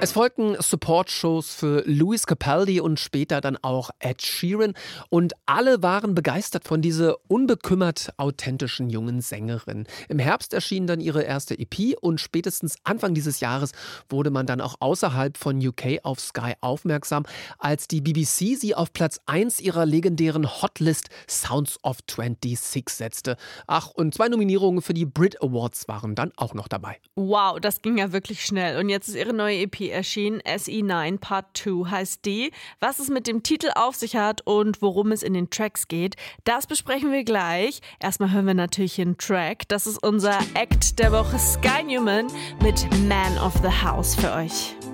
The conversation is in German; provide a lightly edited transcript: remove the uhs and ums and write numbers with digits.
Es folgten Support-Shows für Lewis Capaldi und später dann auch Ed Sheeran. Und alle waren begeistert von dieser unbekümmert authentischen jungen Sängerin. Im Herbst erschien dann ihre erste EP und spätestens Anfang dieses Jahres wurde man dann auch außerhalb von UK auf Sky aufmerksam, als die BBC sie auf Platz 1 ihrer legendären Hotlist Sounds of 26 setzte. Ach, und 2 Nominierungen für die Brit Awards waren dann auch noch dabei. Wow, das ging ja wirklich schnell. Und jetzt ist ihre neue EP erschienen. SE9 Part 2 heißt die. Was es mit dem Titel auf sich hat und worum es in den Tracks geht, das besprechen wir gleich. Erstmal hören wir natürlich einen Track. Das ist unser Act der Woche, Sky Newman mit Man of the House für euch.